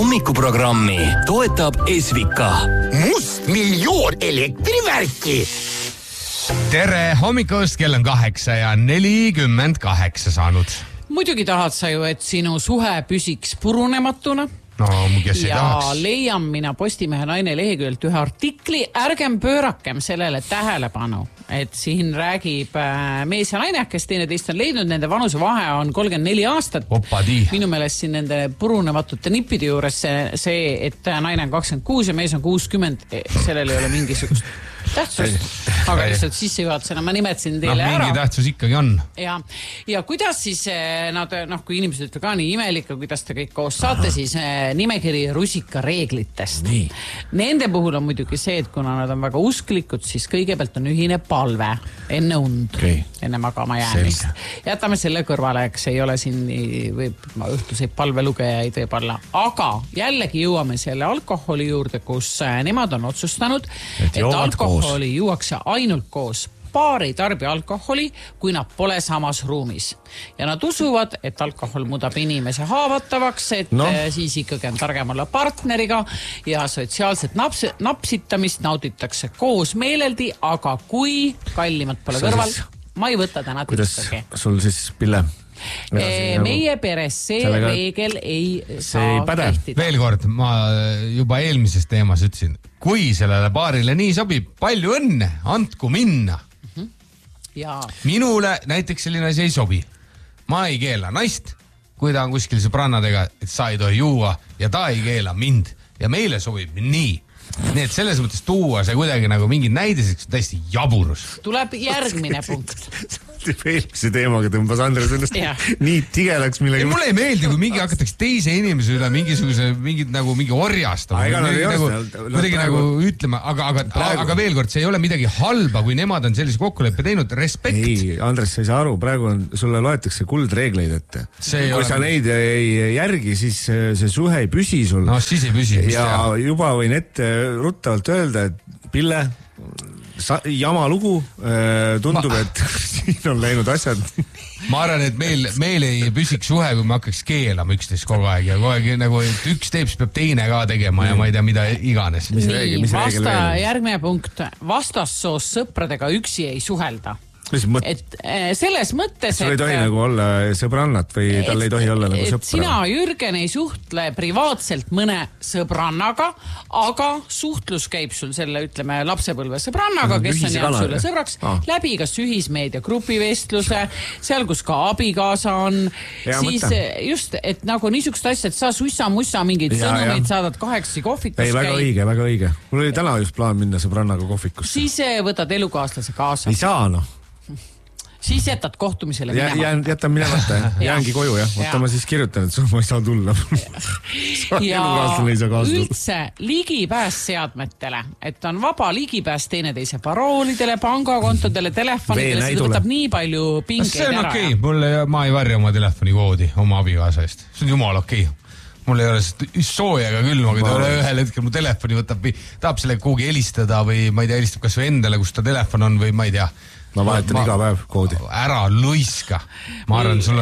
hommikuprogrammi toetab Esvika. Mustmiljoon elektrivärki. Tere hommikust, kell on 8:48 saanud. Muidugi tahad sa ju, et sinu suhe püsiks purunematuna. No, kes ei tahaks. Ja leian mina Postimehe Naine leheküljelt ühe artikli. Ärgem pöörakem sellele tähelepanu, et siin räägib mees ja naine, kes teineteist on leidnud. Nende vanuse vahe on 34 aastat. Opadi. Minu meelest siin nende purunematute nippide juures see, et naine on 26 ja mees on 60, sellel ei ole mingisugust tähtsust, aga lihtsalt sissejuhatusena ma nimetasin teile ära. Mingi tähtsus ikkagi on. Ja kuidas siis nad, kui inimesed ütlevad ka nii imelik, kuidas te kõik koos saate, siis nimekiri rusikareeglitest. Nende puhul on muidugi see, et kuna nad on väga usklikud, siis kõigepealt on ühine palve enne und, enne magama jäämist. Jätame selle kõrvale, eks ei ole siin õhtuseid palvelugejaid võib-olla, aga jällegi jõuame selle alkoholi juurde, kus nemad on otsustanud, et alkoholi juuakse ainult koos. Paar ei tarbi alkoholi, kui nad pole samas ruumis. Ja nad usuvad, et alkohol muudab inimese haavatavaks, et siis ikkagi on targem olla partneriga ja sotsiaalset napsitamist nauditakse koos meeleldi, aga kui kallimad pole kõrval, ma ei võta täna tükkagi. Kuidas sul siis, Pille? Meie peres see reegel ei saa kehtida. Veel kord, ma juba eelmises teemas ütlesin, kui sellele paarile nii sobib, palju õnne, andku minna. Minule näiteks selline asi ei sobi. Ma ei keela naist, kui ta on kuskil sõbrannadega, et sa ei tohi juua ja ta ei keela mind. Ja meile sobib nii. Nii et selles mõttes tuua see kuidagi nagu mingi näidiseks täiesti jaburus. Tuleb järgmine punkt. Eelmise teemaga tõmbas Andres ennast nii tigelaks millega. Mulle ei meeldi, kui mingi hakatakse teise inimese üle mingi orjastama. Kuidagi nagu ütlema, aga veel kord, see ei ole midagi halba, kui nemad on sellise kokkuleppe teinud. Respekt. Ei, Andres, sa ei saa aru, praegu sulle loetakse kuldreegleid ette. Kui sa neid ei järgi, siis see suhe ei püsi sul. No siis ei püsi. Ja juba võin ette ruttavalt öelda, et Pille, jama lugu, tundub, et siin on läinud asjad. Ma arvan, et meil ei püsiks suhe, kui me hakkaks keelama üksteist kogu aeg ja kogu aeg nagu üks teeb, siis peab teine ka tegema ja ma ei tea, mida iganes. Järgmine punkt. Vastassoos sõpradega üksi ei suhelda. Et selles mõttes, sul ei tohi nagu olla sõbrannat või tal ei tohi olla nagu sõpra. Sina, Jürgen, ei suhtle privaatselt mõne sõbrannaga, aga suhtlus käib sul selle, ütleme, lapsepõlve sõbrannaga, kes on jäänud sulle sõbraks, läbi kas ühismeedia grupivestluse, seal, kus ka abikaasa on, siis just, et nagu niisugust asja, et sa sussa-mussa mingeid sõnumeid saadad 8 kohvikus. Ei, väga õige. Mul oli täna just plaan minna sõbrannaga kohvikusse. Siis võtad elukaaslase kaasa. Ei saa, Siis jätad kohtumisele minema. Jätan minemata, jäängi koju, Võtta ma siis kirjutan, et ma ei saa tulla. Ja üldse ligipääs seadmetele, et on vaba ligipääs teineteise paroolidele, pangakontodele, telefonidele, see võtab nii palju pingeid ära. See on okei, ma ei varja oma telefonikoodi oma abikaasa eest. See on jumal okei. Mul ei ole sooja ega külma, kui ta ühel hetkel mu telefoni võtab, tahab selle kuhugi helistada või ma ei tea, helistab kas või endale, kus ta telefon on või ma ei tea. Ma vahetan iga päev koodi. Ära luiska. Ma arvan, sul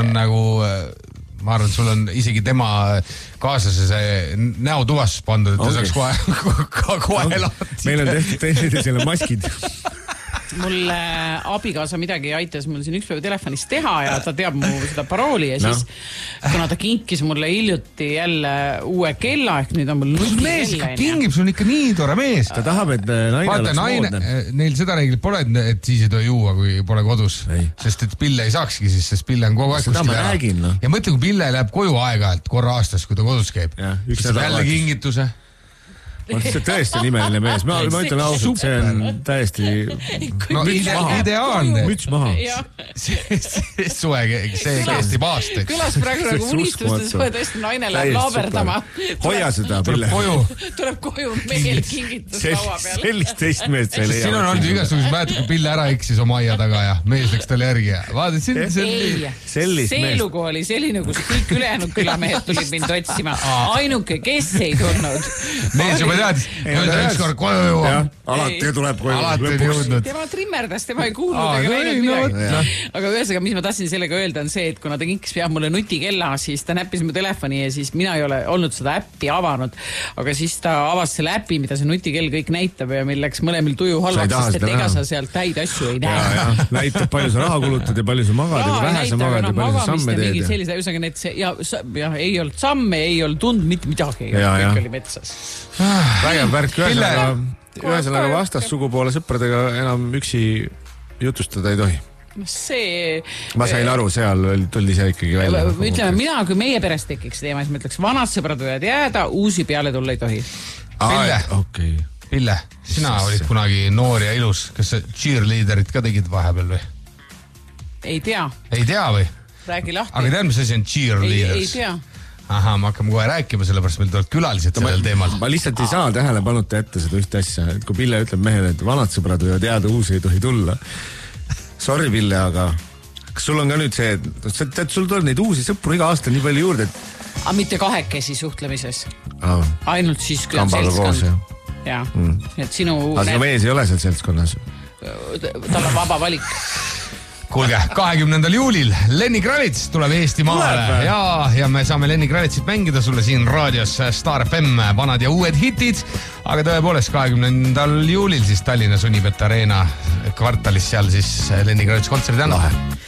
on isegi tema kaaslase see näotuvastus pandud, et ta saaks kohe lahti. Meil on tehtud selle maskid. Mul abikaasa midagi aitas mul siin üks päev telefonis teha ja ta teab mu seda parooli ja siis kuna ta kinkis mulle hiljuti jälle uue kella ehk nüüd on mul mees kingib sul ikka nii tore mees. Ta tahab, et naine oleks moodne. Neil seda reeglit pole, et siis ei tohi juua, kui pole kodus. Sest et Pille ei saakski siis, sest Pille on kogu aeg kuskil ära. Ja mõtle, kui Pille läheb koju aeg-ajalt korra aastas, kui ta kodus käib. Jälle kingituse. See tõesti nimeline mees. Ma ütlen ausalt, see on täiesti ideaalne. Müts maha. See suhe, see kestib aastaks. Külas praegu nagu unistustes suhe tõesti naine läheb laaberdama. Hoia seda, Pille. Tuleb koju meel kingitus laua peale. Sellist teist meest sa ei leia. Siin on olnud igasugused mäletad, kui Pille ära eksis oma aia taga ja mees läks talle järgi. Vaatad, see lugu oli selline, kus kõik ülejäänud külamehed tulid mind otsima. Ainuke, kes ei tulnud. Mees juba juba teadis, ükskord koju jõuab. Alati tuleb koju. Alati on jõudnud. Tema trimmerdas, tema ei kuulnud ega näinud midagi. Aga ühesõnaga, mis ma tahtsin sellega öelda, on see, et kuna ta kinkis peab mulle nutikella, siis ta näppis mu telefoni ja siis mina ei ole olnud seda äppi avanud. Aga siis ta avas selle äppi, mida see nutikell kõik näitab ja meil läks mõlemil tuju halvaks, sest et ega sa sealt häid asju ei näe. Näitab, palju sa raha kulutad ja palju sa magad ja vähe sa magad ja palju sa samme teed. Ühesõnaga, et ei olnud samme, ei olnud tund, mitte midagi. Kõik oli metsas. Vägev värk, ühesõnaga vastassugu poole sõpradega enam üksi jutustada ei tohi. Ma sain aru, seal tuli see ikkagi välja. Ütleme, mina, kui meie perest tekiks teema, siis ma ütleks, vanad sõbrad võivad jääda, uusi peale tulla ei tohi. Pille, sina olid kunagi noor ja ilus. Kas cheerleaderit ka tegid vahepeal või? Ei tea. Ei tea või? Räägi lahti. Aga tead, mis asi on cheerleaders? Ei tea. Aha, ma hakkame kohe rääkima, sellepärast meil tulevad külalised sellel teemal. Ma lihtsalt ei saa tähele panuta ette seda ühte asja, et kui Pille ütleb mehele, et vanad sõbrad võivad jääda, uusi ei tohi tulla. Sorry, Pille, aga kas sul on ka nüüd see, et sul tuleb neid uusi sõpru iga aasta nii palju juurde, et... Aga mitte kahekesi suhtlemises. Ainult siis, kui on seltskond. Jaa, et sinu... Aga sinu mees ei ole seal seltskonnas? Tal on vaba valik. Kuulge, 20. juulil Lenny Kravitz tuleb Eesti maale ja me saame Lenny Kravitzit mängida sulle siin raadios Star FM vanad ja uued hitid, aga tõepoolest 20. juulil siis Tallinnas Unibet Arena kvartalis seal siis Lenny Kravitz kontserdi anna.